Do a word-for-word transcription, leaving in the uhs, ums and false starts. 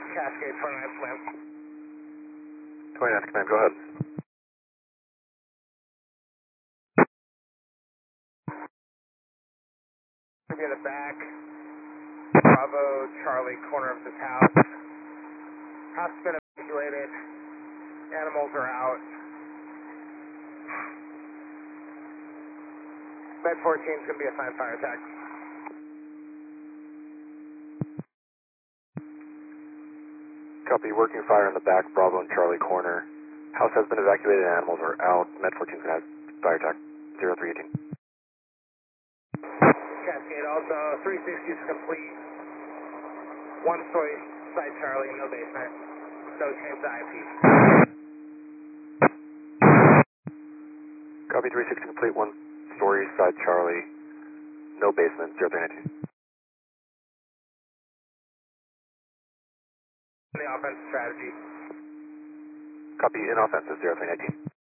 Cascade twenty-nine Command. twenty-nine Command, go ahead. Be in the back. Bravo, Charlie, corner of this house. House has been evacuated. Animals are out. Med fourteen is going to be assigned fire attack. Copy, working fire in the back, Bravo and Charlie corner. House has been evacuated and animals are out. Med fourteen is going to have fire attack, zero three eighteen. Cascade also, three sixty is complete. One story side Charlie, no basement. No change to I P. Copy, three sixty complete, one story side Charlie, no basement, zero three nineteen. The offensive strategy. Copy, in offensive, zero three nineteen.